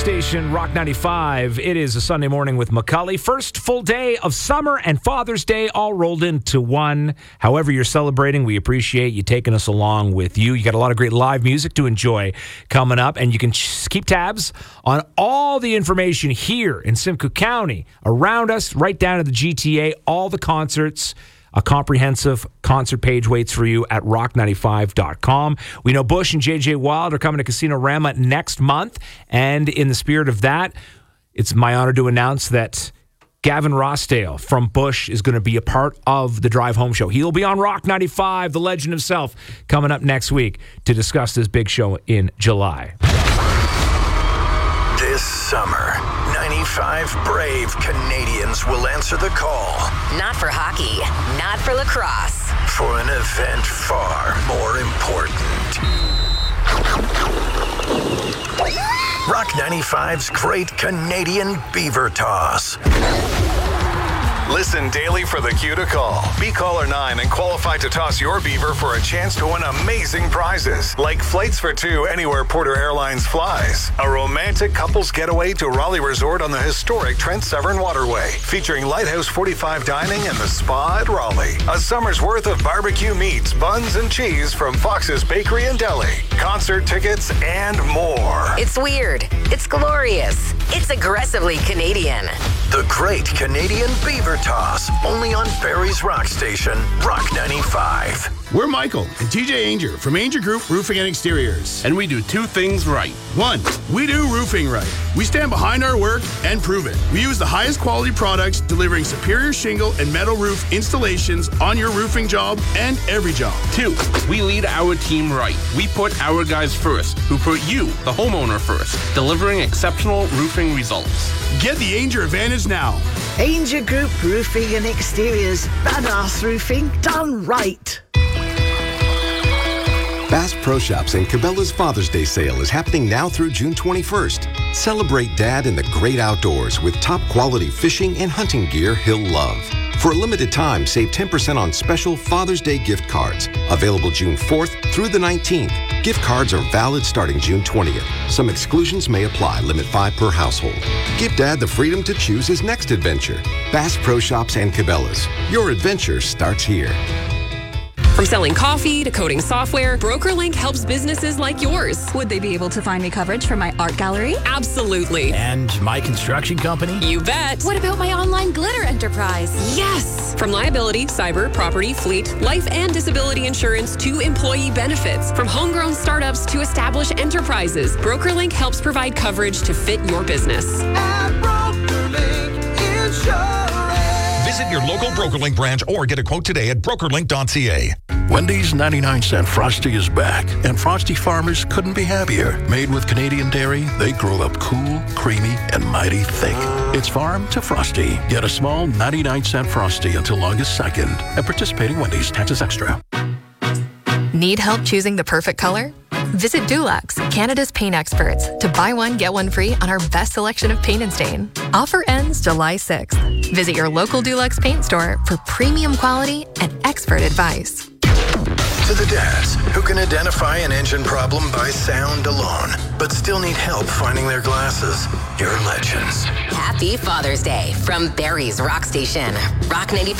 Station, Rock 95. It is a Sunday morning with McCully. First full day of summer and Father's Day all rolled into one. However you're celebrating, we appreciate you taking us along with you. You got a lot of great live music to enjoy coming up, and you can keep tabs on all the information here in Simcoe County, around us, right down to the GTA, all the concerts. A comprehensive concert page waits for you at rock95.com. We know Bush and J.J. Wild are coming to Casino-Rama next month, and in the spirit of that, it's my honor to announce that Gavin Rossdale from Bush is going to be a part of the Drive Home Show. He'll be on Rock 95, the legend himself, coming up next week to discuss this big show in July. This summer, 95 brave Canadians will answer the call. Not for hockey, not for lacrosse. For an event far more important. Rock 95's Great Canadian Beaver Toss. Listen daily for the cue to call. Be caller 9 and qualify to toss your beaver for a chance to win amazing prizes, like flights for two anywhere Porter Airlines flies, a romantic couples getaway to Raleigh Resort on the historic Trent Severn Waterway, featuring Lighthouse 45 dining and the spa at Raleigh, a summer's worth of barbecue meats, buns, and cheese from Fox's Bakery and Deli, concert tickets, and more. It's weird. It's glorious. It's aggressively Canadian. The Great Canadian Beaver Toss, only on Barrie's Rock Station, Rock 95. We're Michael and TJ Ainger from Ainger Group Roofing and Exteriors. And we do two things right. One, we do roofing right. We stand behind our work and prove it. We use the highest quality products, delivering superior shingle and metal roof installations on your roofing job and every job. Two, we lead our team right. We put our guys first, who put you, the homeowner, first, delivering exceptional roofing results. Get the Ainger advantage now. Ainger Group Roofing and Exteriors. Badass roofing done right. Bass Pro Shops and Cabela's Father's Day sale is happening now through June 21st. Celebrate Dad in the great outdoors with top quality fishing and hunting gear he'll love. For a limited time, save 10% on special Father's Day gift cards. Available June 4th through the 19th. Gift cards are valid starting June 20th. Some exclusions may apply. Limit 5 per household. Give Dad the freedom to choose his next adventure. Bass Pro Shops and Cabela's. Your adventure starts here. From selling coffee to coding software, BrokerLink helps businesses like yours. Would they be able to find me coverage for my art gallery? Absolutely. And my construction company? You bet. What about my online glitter enterprise? Yes! From liability, cyber, property, fleet, life and disability insurance to employee benefits. From homegrown startups to established enterprises, BrokerLink helps provide coverage to fit your business. At BrokerLink Insurance. Visit your local BrokerLink branch or get a quote today at brokerlink.ca. Wendy's 99-cent Frosty is back, and Frosty farmers couldn't be happier. Made with Canadian dairy, they grow up cool, creamy, and mighty thick. It's farm to Frosty. Get a small 99-cent Frosty until August 2nd at participating Wendy's. Taxes extra. Need help choosing the perfect color? Visit Dulux, Canada's paint experts, to buy one, get one free on our best selection of paint and stain. Offer ends July 6th. Visit your local Dulux paint store for premium quality and expert advice. To the dads who can identify an engine problem by sound alone, but still need help finding their glasses, you're legends. Happy Father's Day from Barrie's Rock Station. Rock 95.